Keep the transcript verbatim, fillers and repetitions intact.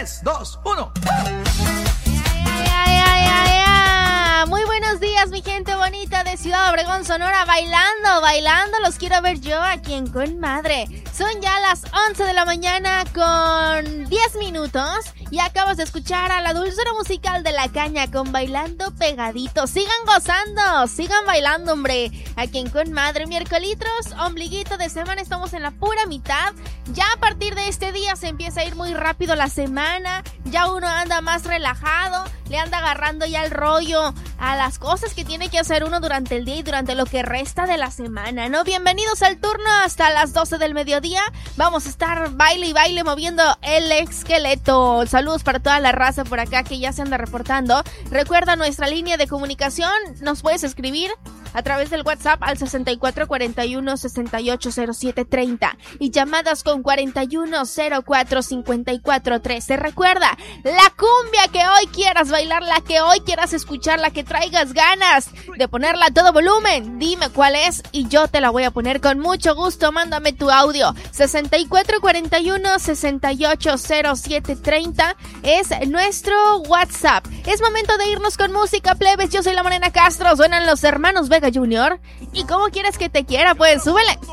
tres, dos, uno. Ay, ay, ay, ay, ay. Muy buenos días, mi gente bonita de Ciudad Obregón, Sonora, bailando, bailando, los quiero ver yo aquí en Con Madre. Son ya las once de la mañana con diez minutos y acabas de escuchar a la dulzura musical de La Caña con Bailando Pegadito. Sigan gozando, sigan bailando, hombre, aquí en Con Madre. Miércolitros, ombliguito de semana, estamos en la pura mitad. Ya a partir de este día se empieza a ir muy rápido la semana, ya uno anda más relajado, le anda agarrando ya el rollo a las cosas que tiene que hacer uno durante el día y durante lo que resta de la semana, ¿no? Bienvenidos al turno hasta las doce del mediodía. Vamos a estar baile y baile moviendo el esqueleto. Saludos para toda la raza por acá que ya se anda reportando. Recuerda nuestra línea de comunicación, nos puedes escribir a través del WhatsApp al sesenta y cuatro cuarenta y uno sesenta y ocho cero siete treinta y llamadas con cuarenta y uno cero cuatro cincuenta y cuatro trece. Recuerda, la cumbia que hoy quieras bailar, la que hoy quieras escuchar, la que traigas ganas de ponerla a todo volumen, dime cuál es y yo te la voy a poner con mucho gusto. Mándame tu audio. Sesenta y cuatro cuarenta y uno sesenta y ocho cero siete treinta es nuestro WhatsApp. Es momento de irnos con música, plebes. Yo soy la Morena Castro, suenan los hermanos Vega Junior. ¿Y cómo quieres que te quiera? Pues súbele.